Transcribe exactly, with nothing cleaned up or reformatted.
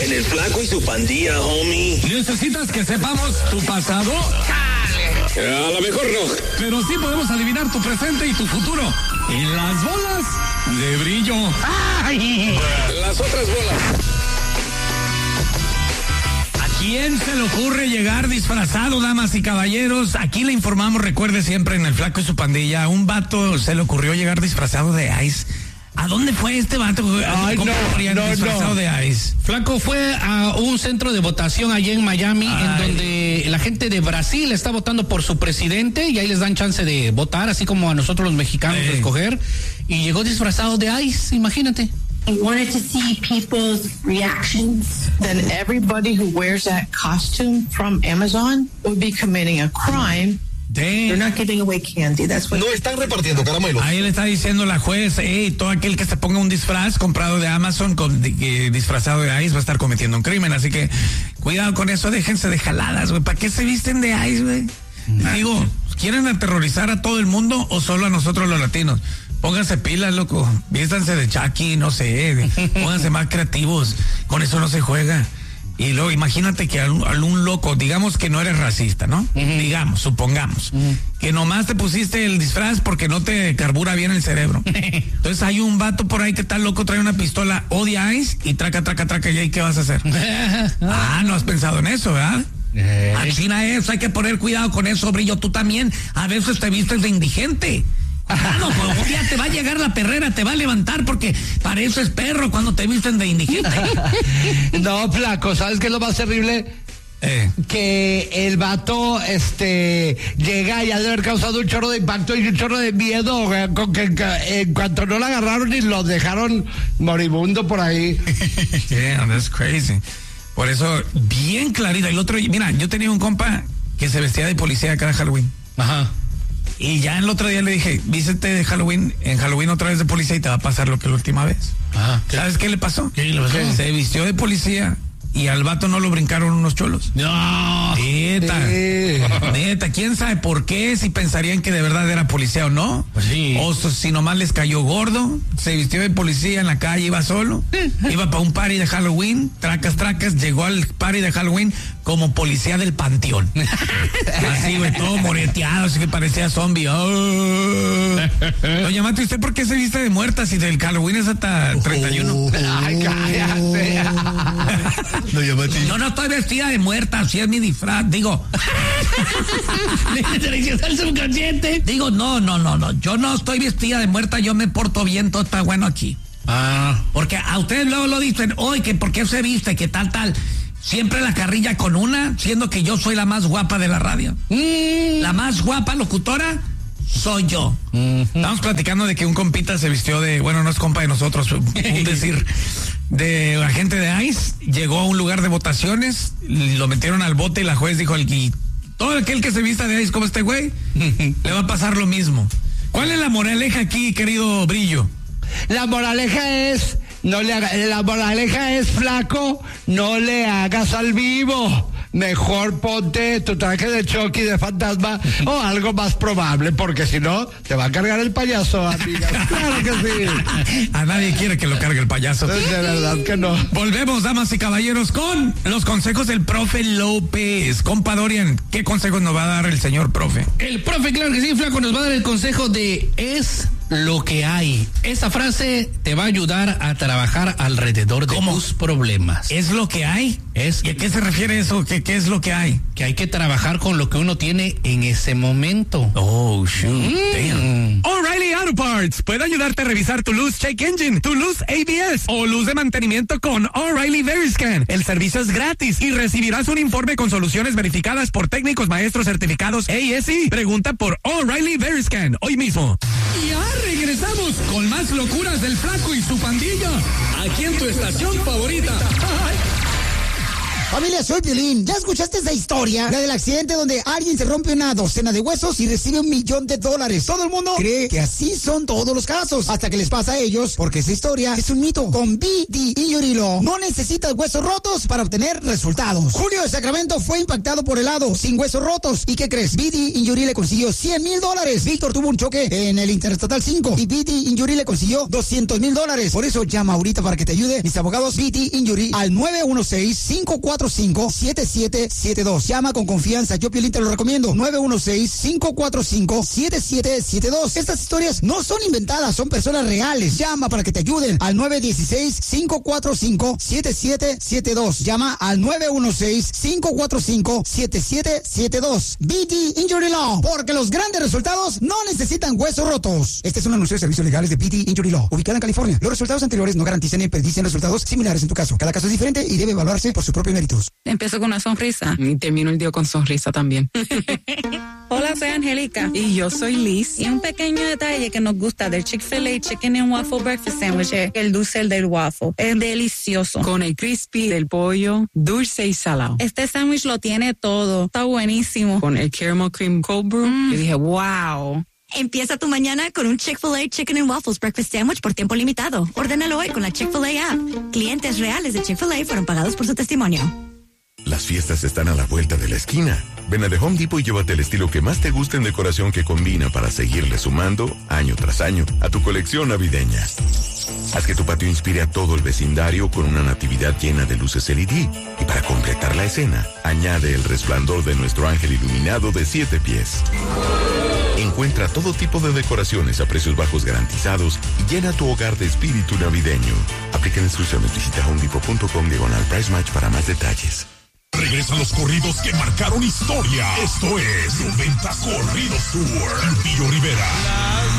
En el Flaco y su Pandilla, homie. ¿Necesitas que sepamos tu pasado? A lo mejor no. Pero sí podemos adivinar tu presente y tu futuro. En las bolas de brillo. ¡Ay! Las otras bolas. ¿A quién se le ocurre llegar disfrazado, damas y caballeros? Aquí le informamos, recuerde siempre en el Flaco y su Pandilla, a un vato se le ocurrió llegar disfrazado de Ice. ¿A dónde fue este vato? Ay, ¿Cómo no, no, disfrazado no. de Ice? Flaco fue a un centro de votación allá en Miami, Ay. en donde la gente de Brasil está votando por su presidente y ahí les dan chance de votar, así como a nosotros los mexicanos Ay. de escoger. Y llegó disfrazado de Ice, imagínate. I wanted to see people's reactions. Then everybody who wears that costume from Amazon would be committing a crime. They're not giving away candy. That's what. No están repartiendo caramelos. Ahí le está diciendo la juez, hey, todo aquel que se ponga un disfraz comprado de Amazon con de, eh, disfrazado de Ice va a estar cometiendo un crimen, así que cuidado con eso, déjense de jaladas, güey. ¿Para qué se visten de Ice, güey? Digo, ¿quieren aterrorizar a todo el mundo o solo a nosotros los latinos? Pónganse pilas, loco. Vístanse de Chucky, no sé. Pónganse más creativos. Con eso no se juega. Y luego imagínate que algún, algún loco, digamos que no eres racista, ¿no? Uh-huh. Digamos, supongamos, uh-huh. que nomás te pusiste el disfraz porque no te carbura bien el cerebro. Entonces hay un vato por ahí que está loco, trae una pistola, odia Ice y traca, traca, traca, y ahí ¿qué vas a hacer? Ah, no has pensado en eso, ¿verdad? Eh. Así no es, hay que poner cuidado con eso, Brillo, tú también. A veces te vistes de indigente. Ah, no, pues un día te va a llegar la perrera, te va a levantar porque para eso es perro cuando te visten de indigente. No, Flaco, ¿sabes qué es lo más terrible? Eh. Que el vato este llega y ha de haber causado un chorro de impacto y un chorro de miedo, eh, con que, que en cuanto no lo agarraron y lo dejaron moribundo por ahí. Yeah, that's crazy. Por eso, bien clarito. El otro, mira, yo tenía un compa que se vestía de policía cada Halloween. Ajá. Y ya el otro día le dije, vístete de Halloween, en Halloween otra vez de policía y te va a pasar lo que la última vez. Ajá. ¿Sabes qué le pasó? ¿Qué le pasó? Se vistió de policía y al vato no lo brincaron unos cholos. No. Neta. Sí. Neta, quién sabe por qué, si pensarían que de verdad era policía o no. Pues sí. O si nomás les cayó gordo, se vistió de policía en la calle, iba solo, iba para un party de Halloween, tracas, tracas, llegó al party de Halloween como policía del panteón. Así, güey, todo moreteado, así que parecía zombie. Oh. Doña Mati, ¿usted por qué se viste de muerta si del Halloween es hasta treinta y uno? Ay, cállate. Doña Mati. No, no estoy vestida de muerta, así es mi disfraz. Digo. el subconsciente. Digo, no, no, no, no. Yo no estoy vestida de muerta, yo me porto bien, todo está bueno aquí. Ah. Porque a ustedes luego lo dicen, hoy que por qué se viste, que tal, tal. Siempre la carrilla con una, siendo que yo soy la más guapa de la radio. Mm. La más guapa locutora soy yo. Mm-hmm. Estamos platicando de que un compita se vistió de, bueno, no es compa de nosotros, un decir, de agente de Ice, llegó a un lugar de votaciones, lo metieron al bote y la juez dijo, y todo aquel que se vista de Ice como este güey, le va a pasar lo mismo. ¿Cuál es la moraleja aquí, querido Brillo? La moraleja es, no le haga, la moraleja es, Flaco, no le hagas al vivo. Mejor ponte tu traje de Chucky, de fantasma, o algo más probable, porque si no, te va a cargar el payaso, amiga. Claro que sí. A nadie quiere que lo cargue el payaso. De verdad que no. Volvemos, damas y caballeros, con los consejos del profe López. Compa Dorian, ¿qué consejos nos va a dar el señor profe? El profe, claro que sí, Flaco, nos va a dar el consejo de es lo que hay. Esa frase te va a ayudar a trabajar alrededor de ¿Cómo? tus problemas. ¿Es lo que hay? Es ¿Y a qué se refiere eso? ¿Qué, qué es lo que hay? Que hay que trabajar con lo que uno tiene en ese momento. Oh, shoot, Mm. damn. O'Reilly Auto Parts puede ayudarte a revisar tu luz check engine, tu luz A B S o luz de mantenimiento con O'Reilly Veriscan. El servicio es gratis y recibirás un informe con soluciones verificadas por técnicos maestros certificados A S I. Pregunta por O'Reilly Veriscan hoy mismo. Y ya regresamos con más locuras del Flaco y su pandilla, aquí en tu estación favorita. Familia, soy Piolín. ¿Ya escuchaste esa historia? La del accidente donde alguien se rompe una docena de huesos y recibe un millón de dólares. Todo el mundo cree que así son todos los casos, hasta que les pasa a ellos, porque esa historia es un mito. Con B D Injury Law no necesitas huesos rotos para obtener resultados. Julio de Sacramento fue impactado por helado, sin huesos rotos. ¿Y qué crees? B D Injury le consiguió cien mil dólares. Víctor tuvo un choque en el Interestatal cinco y B D Injury le consiguió doscientos mil dólares. Por eso llama ahorita para que te ayude mis abogados B D Injury al nueve uno seis, cinco cuatro cinco, siete siete siete dos. Llama con confianza, yo Piolín te lo recomiendo. nueve uno seis, cinco cuatro cinco, siete siete siete dos. Estas historias no son inventadas, son personas reales. Llama para que te ayuden al nueve uno seis, cinco cuatro cinco, siete siete siete dos. Llama al nueve uno seis, cinco cuatro cinco, siete siete siete dos. B D Injury Law, porque los grandes resultados no necesitan huesos rotos. Este es un anuncio de servicios legales de B D Injury Law, ubicada en California. Los resultados anteriores no garantizan ni predicen resultados similares en tu caso. Cada caso es diferente y debe evaluarse por sus propios méritos. Empiezo con una sonrisa y termino el día con sonrisa también. Hola, soy Angélica. Y yo soy Liz. Y un pequeño detalle que nos gusta del Chick-fil-A Chicken and Waffle Breakfast Sandwich es el dulce del waffle. Es delicioso. Con el crispy del pollo, dulce y salado. Este sándwich lo tiene todo. Está buenísimo. Con el caramel cream cold brew, mm. yo dije, wow. Empieza tu mañana con un Chick-fil-A Chicken and Waffles Breakfast Sandwich por tiempo limitado. Ordénalo hoy con la Chick-fil-A app. Clientes reales de Chick-fil-A fueron pagados por su testimonio. Las fiestas están a la vuelta de la esquina. Ven a The Home Depot y llévate el estilo que más te guste en decoración que combina para seguirle sumando, año tras año, a tu colección navideña. Haz que tu patio inspire a todo el vecindario con una natividad llena de luces L E D. Y para completar la escena, añade el resplandor de nuestro ángel iluminado de siete pies. Encuentra todo tipo de decoraciones a precios bajos garantizados y llena tu hogar de espíritu navideño. Aplica instrucciones. Visita homedepot.com diagonal price match para más detalles. Regresan los corridos que marcaron historia. Esto es noventa Corridos Tour. Lupillo Rivera.